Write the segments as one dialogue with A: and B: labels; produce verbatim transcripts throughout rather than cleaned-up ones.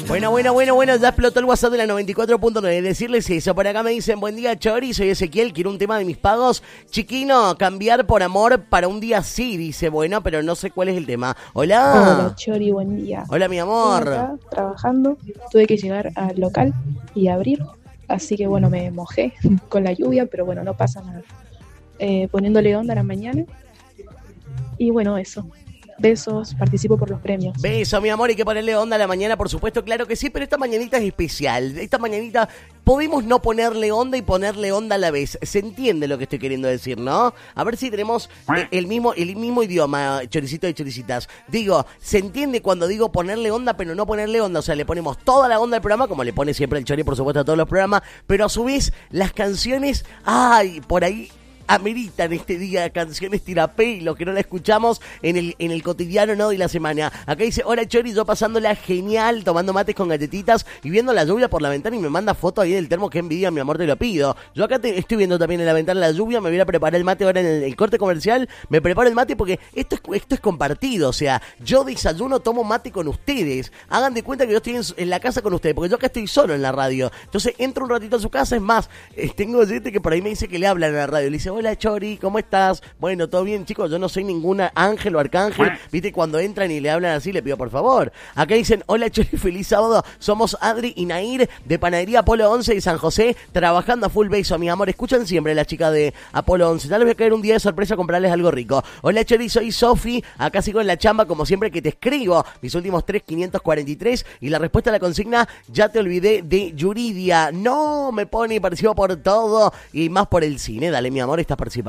A: Bueno, bueno, bueno, bueno, ya explotó el WhatsApp de la noventa y cuatro punto nueve. Decirles eso, por acá me dicen, buen día, Chori, soy Ezequiel, quiero un tema de mis pagos. Chiquino, cambiar por amor para un día sí, dice, bueno, pero no sé cuál es el tema. Hola.
B: Hola, Chori, buen día.
A: Hola, mi amor.
B: Estoy acá trabajando, tuve que llegar al local y abrir, así que bueno, me mojé con la lluvia, pero bueno, no pasa nada. Eh, poniéndole onda a la mañana. Y bueno, eso. Besos, participo por los premios.
A: Beso, mi amor, hay que ponerle onda a la mañana, por supuesto, claro que sí, pero esta mañanita es especial. Esta mañanita podemos no ponerle onda y ponerle onda a la vez. Se entiende lo que estoy queriendo decir, ¿no? A ver si tenemos el mismo, el mismo idioma, choricito y choricitas. Digo, se entiende cuando digo ponerle onda, pero no ponerle onda. O sea, le ponemos toda la onda al programa, como le pone siempre el Chori, por supuesto, a todos los programas, pero a su vez, las canciones, ay, por ahí ameritan este día canciones tirapé, los que no la escuchamos en el en el cotidiano, ¿no?, de la semana. Acá dice, hola Chori, yo pasándola genial, tomando mates con galletitas y viendo la lluvia por la ventana, y me manda foto ahí del termo, que envidia, mi amor, te lo pido. Yo acá te estoy viendo también en la ventana la lluvia, me voy a preparar el mate ahora en el, el corte comercial, me preparo el mate porque esto es, esto es compartido, o sea, yo desayuno, tomo mate con ustedes, hagan de cuenta que yo estoy en, en la casa con ustedes, porque yo acá estoy solo en la radio, entonces entro un ratito a su casa, es más, eh, tengo gente que por ahí me dice que le hablan en la radio, le dice, hola Chori, ¿cómo estás? Bueno, todo bien, chicos, yo no soy ninguna ángel o arcángel, viste, cuando entran y le hablan así, le pido por favor. Acá dicen, hola Chori, feliz sábado, somos Adri y Nair de Panadería Apolo once de San José, trabajando a full. Beso, mi amor, escuchan siempre las chicas de Apolo once, ya les voy a caer un día de sorpresa a comprarles algo rico. Hola Chori, soy Sofi, acá sigo en la chamba, como siempre que te escribo, mis últimos tres, quinientos cuarenta y tres, y la respuesta a la consigna, ya te olvidé de Yuridia, no, me pone parecido por todo, y más por el cine. Dale, mi amor, estás participando.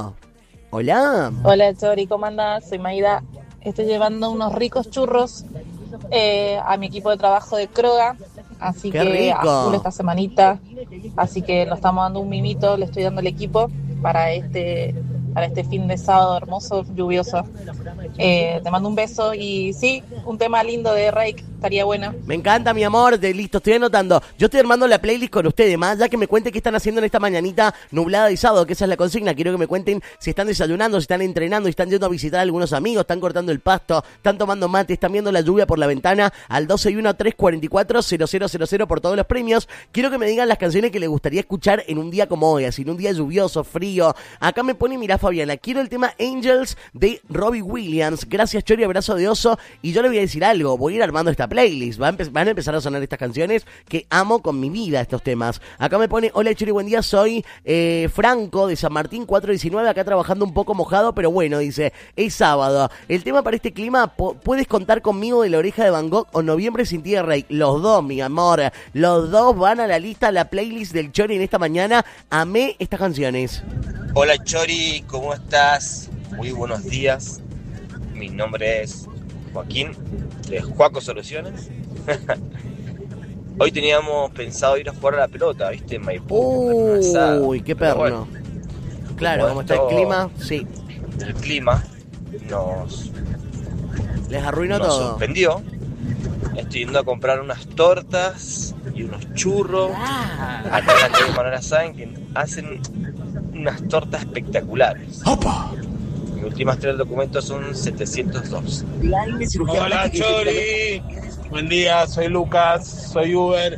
A: Hola.
C: Hola Chori, ¿cómo andás? Soy Maida. Estoy llevando unos ricos churros eh, a mi equipo de trabajo de Kroga. Así
A: Qué
C: que
A: rico.
C: a full esta semanita. Así que nos estamos dando un mimito, le estoy dando al equipo para este, para este fin de sábado hermoso, lluvioso. Eh, te mando un beso y sí, un tema lindo de Rake, estaría bueno.
A: Me encanta, mi amor, de, listo, estoy anotando. Yo estoy armando la playlist con ustedes, más ya que me cuenten qué están haciendo en esta mañanita nublada y sábado, que esa es la consigna. Quiero que me cuenten si están desayunando, si están entrenando, si están yendo a visitar a algunos amigos, están cortando el pasto, están tomando mate, están viendo la lluvia por la ventana, al doce y uno, tres cuatro cuatro, cero cero cero cero por todos los premios. Quiero que me digan las canciones que les gustaría escuchar en un día como hoy, así en un día lluvioso, frío. Acá me pone, mirá Fabiana, quiero el tema Angels de Robbie Williams. Gracias Chori, abrazo de oso. Y yo le voy a decir algo, voy a ir armando esta playlist, Va a empe- van a empezar a sonar estas canciones que amo con mi vida, estos temas. Acá me pone, hola Chori, buen día, soy eh, Franco de San Martín cuatro diecinueve, acá trabajando un poco mojado, pero bueno, dice, es sábado. El tema para este clima, po- puedes contar conmigo de La Oreja de Van Gogh o Noviembre sin ti de Rey. Los dos, mi amor, los dos van a la lista, a la playlist del Chori en esta mañana. Amé estas canciones.
D: Hola Chori, ¿cómo estás? Muy buenos días. Mi nombre es Joaquín, de Juaco Soluciones. Hoy teníamos pensado ir a jugar a la pelota, ¿viste? En Maipú.
A: Uy, qué perno. Bueno, claro, como está el clima, sí.
D: El clima nos...
A: Les arruinó
D: nos
A: todo.
D: sorprendió. Estoy yendo a comprar unas tortas y unos churros.
A: Ah.
D: Acá en la calle Manuela Sáenz, que hacen unas tortas espectaculares.
E: ¡Opa!
D: Mis últimas tres documentos son setecientos dos.
E: Hola Chori, buen día, soy Lucas, soy Uber.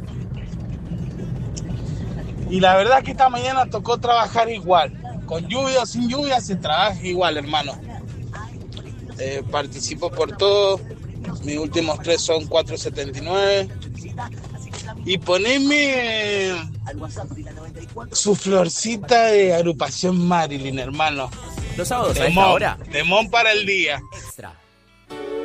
E: Y la verdad que esta mañana tocó trabajar igual. Con lluvia o sin lluvia se trabaja igual, hermano. Eh, participo por todo. Mis últimos tres son cuatro setenta y nueve. Y poneme su florcita de agrupación Marilyn, hermano.
F: Los sábados a esta
E: Temón,
F: hora.
E: temón para el día.